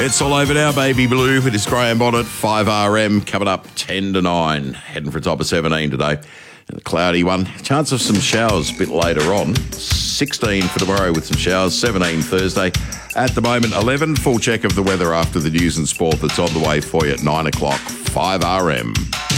It's all over now, baby blue. It is Graham Bonnet, 5RM, coming up 10 to 9. Heading for a top of 17 today. And a cloudy one. Chance of some showers a bit later on. 16 for tomorrow with some showers. 17 Thursday. At the moment, 11. Full check of the weather after the news and sport that's on the way for you at 9 o'clock. 5RM.